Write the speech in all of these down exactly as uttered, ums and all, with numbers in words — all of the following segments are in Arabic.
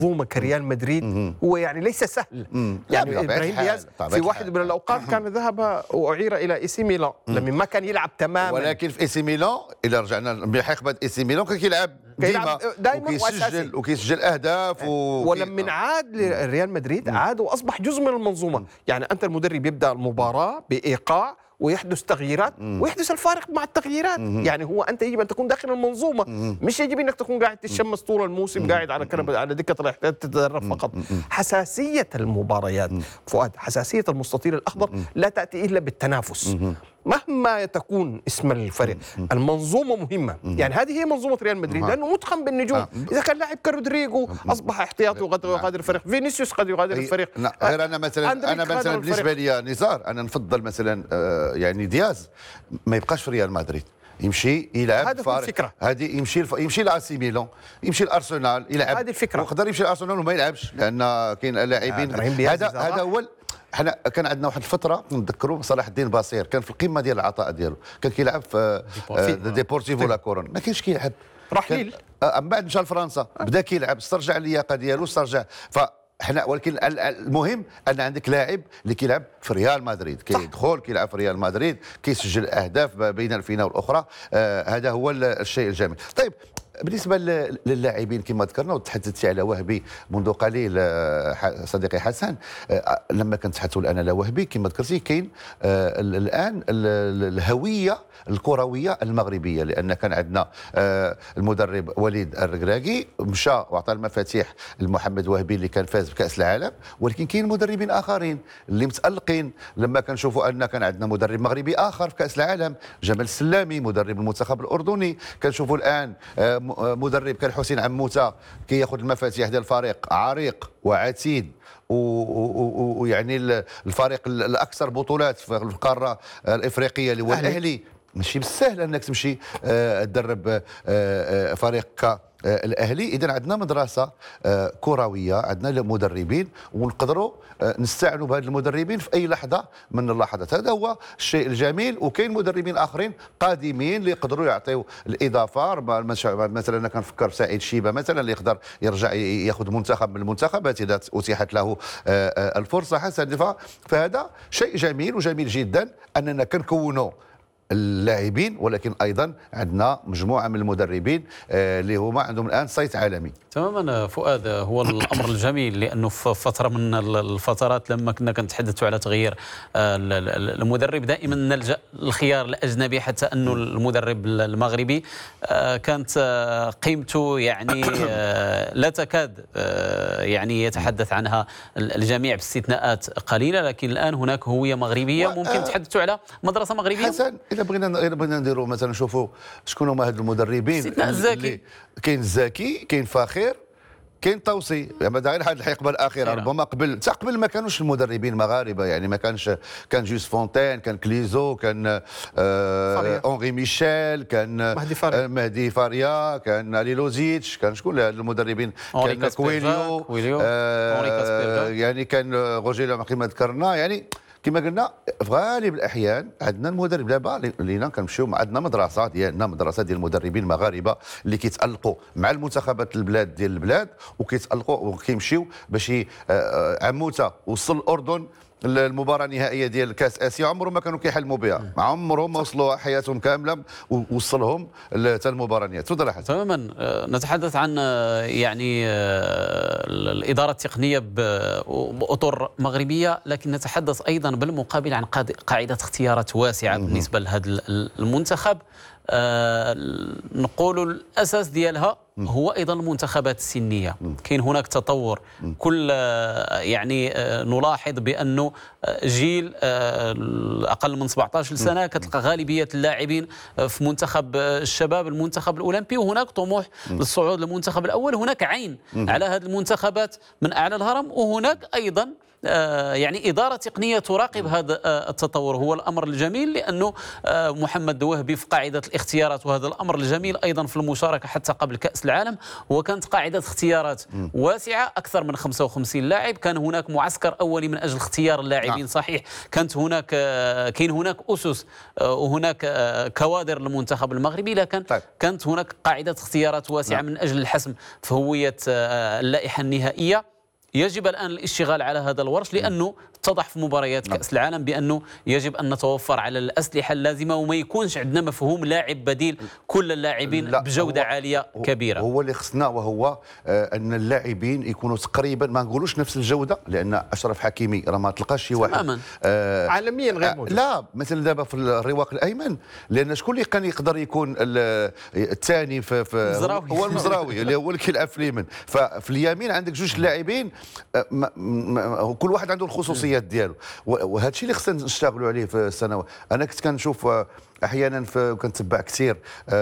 منظومه كريال مدريد هو يعني ليس سهل. يعني ابراهيم دياز في واحد من الاوقات كان ذهب واعير الى اي سي ميلان لما ما كان يلعب تماما، ولكن في اي سي ميلان اذا رجعنا بحقبه اي سي ميلان كان كيلعب ديما دائما وكيسجل وكيسجل اهداف و... ولما عاد لريال مدريد عاد واصبح جزء من المنظومه. يعني انت المدرب يبدا المباراه بايقاع ويحدث تغييرات ويحدث الفارق مع التغييرات. يعني هو انت يجب ان تكون داخل المنظومه، مش يجب انك تكون قاعد تتشمس طول الموسم قاعد على كنبه على دكه الاحتياط تتدرب فقط. حساسيه المباريات فؤاد، حساسيه المستطيل الاخضر لا تاتي الا بالتنافس مهما تكون اسم الفريق. المنظومه مهمه، يعني هذه هي منظومه ريال مدريد لانه متقن بالنجوم. اذا كان لاعب كرودريغو اصبح احتياطي وقد يغادر الفريق، فينيسيوس قد يغادر الفريق. غير انا مثلا انا مثلا بالنسبه لي نزار انا نفضل مثلا يعني دياز ما يبقاش في ريال مدريد، يمشي يلعب. هذه الفكره، هذه يمشي الف... يمشي لاسي ميلان، يمشي الارسنال يلعب. هذه الفكره، ويقدر يمشي الارسنال وما يلعبش لان كاين لاعبين. هذا هذا هو. حنا كان عندنا واحد الفتره نتذكروا صلاح الدين باصير كان في القمه ديال العطاء ديالو، كان كيلعب في ديبورتيفو لا كورون، ما كاينش كيلعب رحيل. من بعد مشى لفرنسا بدا كيلعب، استرجع اللياقه ديالو استرجع. ف احنا ولكن المهم ان عندك لاعب اللي كيلعب في ريال مدريد، كيدخل كيلعب في ريال مدريد كيسجل اهداف بين الفينه والاخرى. آه هذا هو الشيء الجميل. طيب بالنسبه للاعبين كما ذكرنا وتحدثت على وهبي منذ قليل صديقي حسن، آه لما كنتحدثوا الان على وهبي كما ذكرتي كاين آه الان الهويه الكرويه المغربيه، لان كان عندنا آه المدرب وليد الركراكي مشى واعطى المفاتيح لمحمد وهبي اللي كان فاز بكاس العالم، ولكن كاين مدربين اخرين اللي متالقين. لما كنشوفوا ان كان عندنا مدرب مغربي اخر في كاس العالم جمال السلامي مدرب المنتخب الاردني، كنشوفوا الان آه مدرب كان حسين عموته كياخذ المفاتيح ديال الفريق عريق وعتيد ويعني الفريق الاكثر بطولات في القاره الافريقيه اللي هو الاهلي. ماشي بالسهل انك تمشي تدرب فريق الاهلي. اذا عندنا مدرسه كرويه، عندنا مدربين ونقدروا نستعنوا بهذه المدربين في اي لحظه من اللحظات. هذا هو الشيء الجميل. وكاين مدربين اخرين قادمين اللي يقدروا يعطيوا الاضافه. مثلا انا كنفكر في سعيد شيبه مثلا اللي يقدر يرجع ياخذ منتخب من المنتخبات اذا اتيحت له الفرصه حسن. فهذا شيء جميل وجميل جدا اننا كنكونوا اللاعبين، ولكن ايضا عندنا مجموعه من المدربين اللي هما عندهم الان صيت عالمي. تماما فؤاد، هو الامر الجميل لانه في فتره من الفترات لما كنا كنتحدثوا على تغيير المدرب دائما نلجا للخيار الاجنبي، حتى انه المدرب المغربي كانت قيمته يعني لا تكاد يعني يتحدث عنها الجميع باستثناءات قليله، لكن الان هناك هويه مغربيه ممكن تحدثوا على مدرسه مغربيه. حسن اذا بغينا بغينا نديروا مثلا نشوفوا شكون هما هاد المدربين. كاين الزكي، كاين فاخر، كاين طوسي. يعني غير هذه الحقبه الاخيره ربما قبل حتى قبل ما كانوش المدربين مغاربه، يعني ما كانش كان جوست فونتين، كان كليزو، كان آه اونغي ميشيل، كان مهدي فاريا, آه مهدي فاريا كان علي لوزيتش، كان شكون المدربين؟ كان كويليو, كويليو آه يعني كان روجيلو كما ذكرنا. يعني كما قلنا في غالب الاحيان عندنا المدرب دابا اللي كنمشيو عندنا مدرسه ديالنا مدرسه ديال المدربين المغاربه اللي كيتالقوا مع المنتخبات البلاد ديال البلاد وكيتالقوا وكيمشيو باش عموته وصل الاردن المباراه النهائيه ديال كاس اسيا عمره ما كانوا كيحلموا بها، عمرهم ما وصلوا حياتهم كامله ووصلهم حتى المباراه النهائيه. تفضل يا حسن. تماما. نتحدث عن يعني الاداره التقنيه باطر مغربيه، لكن نتحدث ايضا بالمقابل عن قاعده اختيارات واسعه بالنسبه لهذا المنتخب. آه نقول الاساس ديالها هو ايضا المنتخبات السنيه. كاين هناك تطور كل آه يعني آه نلاحظ بانه جيل آه اقل من سبعطاش سنه كتلقى غالبيه اللاعبين في منتخب الشباب المنتخب الاولمبي، وهناك طموح للصعود للمنتخب الاول. هناك عين على هذه المنتخبات من اعلى الهرم، وهناك ايضا يعني إدارة تقنية تراقب هذا التطور. هو الأمر الجميل لأنه محمد وهبي في قاعدة الاختيارات، وهذا الأمر الجميل أيضا في المشاركة حتى قبل كأس العالم، وكانت قاعدة اختيارات واسعة أكثر من خمسة وخمسين لاعب. كان هناك معسكر أولي من أجل اختيار اللاعبين، صحيح كانت هناك كاين هناك أسس وهناك كوادر للمنتخب المغربي، لكن طيب. كانت هناك قاعدة اختيارات واسعة من أجل الحسم في هوية اللائحة النهائية. يجب الآن الاشتغال على هذا الورش، لأنه اتضح في مباريات كأس العالم بأنه يجب أن نتوفر على الأسلحة اللازمة، وما يكونش عندنا مفهوم لاعب بديل، كل اللاعبين بجودة عالية كبيرة. هو اللي خصنا، وهو آه أن اللاعبين يكونوا تقريبا، ما نقولوش نفس الجودة، لأن أشرف حكيمي راه ما تلقاش شي واحد آه عالميا غير موجود. لا مثلا دابا في الرواق الأيمن، لأن شكون اللي كان يقدر يكون الثاني في, في المزراوي. هو المزراوي اللي هو اللي كيلعب في اليمين. ففي اليمين عندك جوج لاعبين كل واحد عنده الخصوصيات ديالو، وهذا الشيء اللي خصنا نشتغلوا عليه في السنوات. انا كنت كنشوف احيانا كنتبع كثير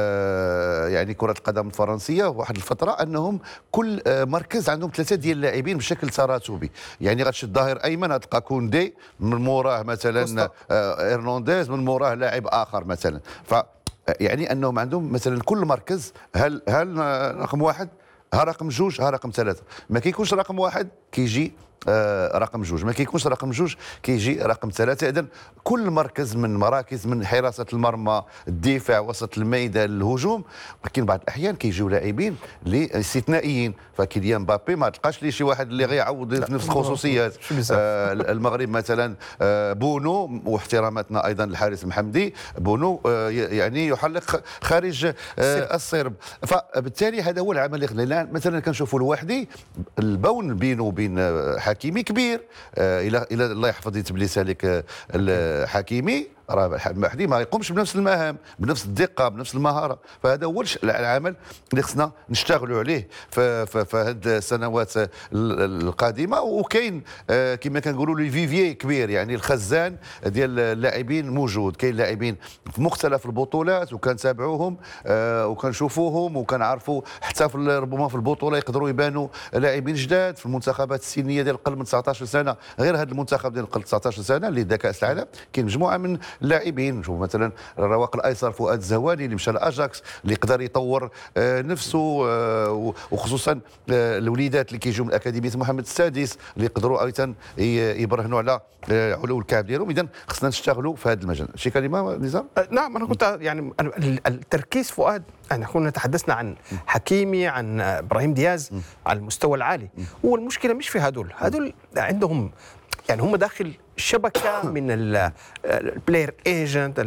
آه يعني كره القدم الفرنسيه واحد الفتره، انهم كل آه مركز عندهم ثلاثه ديال اللاعبين بشكل تراتبي. يعني غتشد ظهير ايمن غتلقى كوندي، من موراه مثلا آه إرنانديز، من موراه لاعب اخر مثلا. ف يعني انهم عندهم مثلا كل مركز، هل هل رقم واحد، ها رقم جوج، ها رقم ثلاثه. ما كيكونش رقم واحد كيجي آه رقم جوج، ما كيكونش رقم جوج كيجي رقم ثلاثه. اذا كل مركز من مراكز، من حراسه المرمى، الدفاع، وسط الميدان، الهجوم، ولكن بعض الاحيان كيجيو لاعبين اللي استثنائيين. فكيليان مبابي ما تلقاش ليه شي واحد اللي غيعوض في نفس الخصوصيات. آه المغرب مثلا آه بونو، واحتراماتنا ايضا للحارس محمدي، بونو آه يعني يحلق خارج آه الصرب. فبالتالي هذا هو العمل اللي مثلا كنشوفوا الوحدي، البون بينه وبين حكيمي كبير. آه الى الى الله يحفظ يتبلي سالك الحكيمي، راه المهدي ما يقومش بنفس المهام، بنفس الدقه، بنفس المهاره. فهذا هو العمل اللي خصنا نشتغلوا عليه في في, في هذه السنوات القادمه. وكاين آه كما كنقولوا لي فيفيي كبير، يعني الخزان ديال اللاعبين موجود. كاين لاعبين في مختلف البطولات وكنتابعوهم آه وكنشوفوهم وكنعرفوا، حتى في ربما في البطوله يقدروا يبانوا لاعبين جداد. في المنتخبات السنيه ديال القل من تسعطاش سنه، غير هذا المنتخب ديال القل تسعطاش سنه اللي دا كاس العالم، كاين مجموعه من اللاعبين. نشوف مثلا الرواق الايسر فؤاد الزهواني اللي مشى لاجاكس، اللي يقدر يطور آه نفسه، آه وخصوصا آه الوليدات اللي كيجيو من اكاديميه محمد السادس، اللي يقدروا ايضا يبرهنوا على آه علو الكعب ديالهم. اذا خصنا نشتغلوا في هذا المجال. شي كلمه نزار؟ آه نعم، انا كنت يعني التركيز فؤاد، يعني كنا تحدثنا عن حكيمي، عن ابراهيم دياز م. على المستوى العالي. هو المشكله مش في هذول، هذول عندهم يعني هم داخل شبكه من البلاير ايجنت،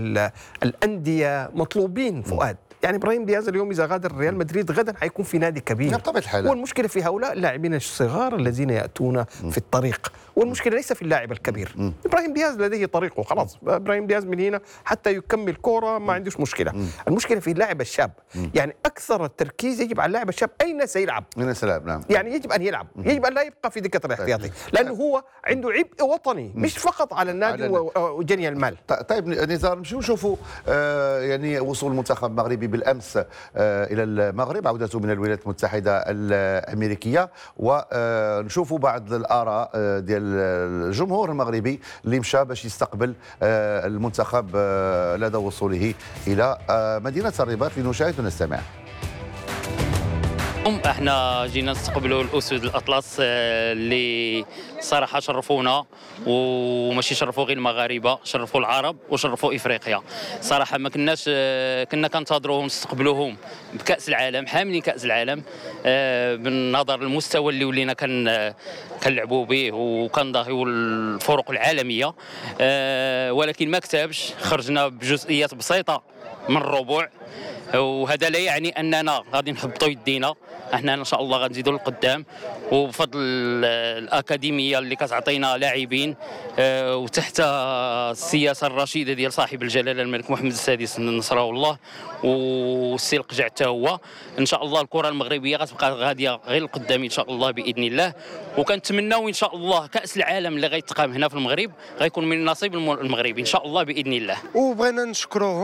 الانديه مطلوبين فؤاد. يعني ابراهيم دياز اليوم اذا غادر ريال مدريد غدا حيكون في نادي كبير بطبيعه الحال. والمشكله في هؤلاء اللاعبين الصغار الذين ياتون في الطريق، والمشكله ليس في اللاعب الكبير. م. ابراهيم دياز لديه طريقه خلاص، ابراهيم دياز من هنا حتى يكمل كوره ما عندوش مشكله. م. المشكله في اللاعب الشاب. م. يعني اكثر التركيز يجب على اللاعب الشاب اين سيلعب. اين سيلعب؟ نعم. يعني يجب ان يلعب، م. يجب ان لا يبقى في دكه الاحتياطي، لانه هو عنده عبء وطني مش فقط على النادي وجني المال. طيب نزار، نمشيو نشوفوا آه يعني وصول المنتخب المغربي بالامس الى المغرب، عودته من الولايات المتحده الامريكيه، ونشوفوا بعض الاراء ديال الجمهور المغربي اللي مشى باش يستقبل المنتخب لدى وصوله الى مدينه الرباط. لنشاهد ونستمع. احنا جينا نستقبلوا الاسود الاطلس اللي صراحه شرفونا، وماشي شرفوا غير المغاربه، شرفوا العرب وشرفوا افريقيا. صراحه ما كناش كنا كنتظروهم نستقبلوهم بكاس العالم، حاملين كاس العالم بالنظر للمستوى اللي ولينا كان كنلعبوا به وكنضاهيو الفرق العالميه، ولكن ما كتبش، خرجنا بجزئيات بسيطه من الربع. وهذا لا يعني اننا غادي نحبطوا يدينا، احنا ان شاء الله غنزيدوا للقدام، وبفضل الاكاديميه اللي كتعطينا لاعبين أه وتحت السياسه الرشيده ديال صاحب الجلاله الملك محمد السادس نصره الله والسي القجع حتى هو، ان شاء الله الكره المغربيه غتبقى غاديه غير القدام ان شاء الله باذن الله. وكنتمناو ان شاء الله كاس العالم اللي غيتقام هنا في المغرب غيكون من نصيب المغربي ان شاء الله باذن الله. وبغينا نشكروهم ونحيي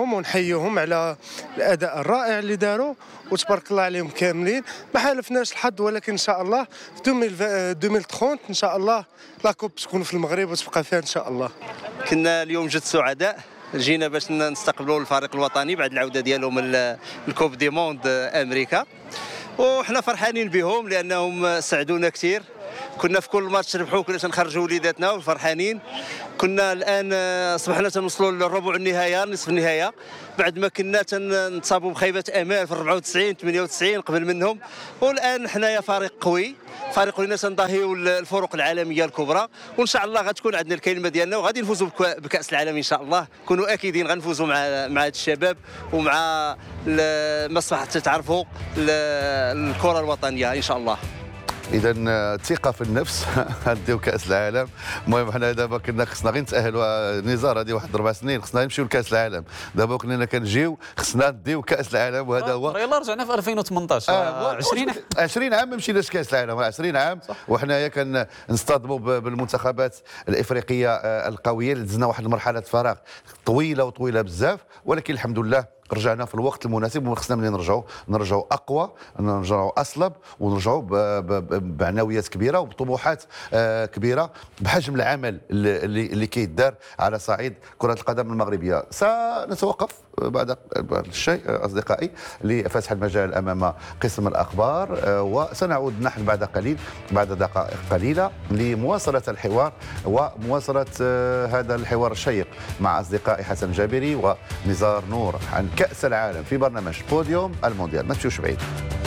ونحييهم على الاداء الرائع اللي داروا، وتبارك الله عليهم كاملين. ما حالفناش الحظ، ولكن ان شاء الله في ألفين وثلاثين ان شاء الله لاكوب تكون في المغرب وتبقى فيها ان شاء الله. كنا اليوم جد سعداء، جينا باش نستقبلوا الفريق الوطني بعد العوده ديالهم الكوب دي موند امريكا، وحنا فرحانين بهم لانهم ساعدونا كثير. كنا في كل ماتش ربحوا كنا تنخرجوا وليداتنا وفرحانين. كنا الان اصبحنا تنوصلوا للربع النهايه نصف النهايه بعد ما كنا تنتصابوا بخيبه امال في أربعة وتسعين ثمانية وتسعين قبل منهم، والان حنايا فريق قوي، فريق ولينا تنضاهيو الفرق العالميه الكبرى، وان شاء الله غتكون عندنا الكلمه ديالنا وغادي نفوزوا بكاس العالم ان شاء الله. كونوا اكيدين غنفوزوا مع مع هاد الشباب ومع مصلحه تعرفوا الكره الوطنيه ان شاء الله. اذا الثقه في النفس نديو كاس العالم. المهم حنا دابا كنا خصنا غير نتاهلوا نزار هذه واحد اربع سنين خصنا نمشيو لكاس العالم. دابا كنا كنجيو خصنا نديو كاس العالم، وهذا هو يلا رجعنا في ألفين وثمنطاش. آه عشرين عشرين عام ما مشيناش كاس العالم، عشرين عام وحنايا كنصطدموا بالمنتخبات الافريقيه القويه اللي دزنا واحد المرحله فراغ طويله وطويله بزاف، ولكن الحمد لله رجعنا في الوقت المناسب، وخصنا ملي نرجعوا نرجعوا اقوى، نرجعوا اصلب، ونرجعوا بعناويات كبيره وبطموحات كبيره بحجم العمل اللي اللي كيدار على صعيد كره القدم المغربيه. سنتوقف بعد الشيء اصدقائي لفتح المجال امام قسم الاخبار، وسنعود نحن بعد قليل بعد دقائق قليله لمواصله الحوار ومواصله هذا الحوار الشيق مع اصدقائي حسن جابري ونزار نور عن كأس العالم في برنامج بوديوم المونديال. ما تمشوش بعيد.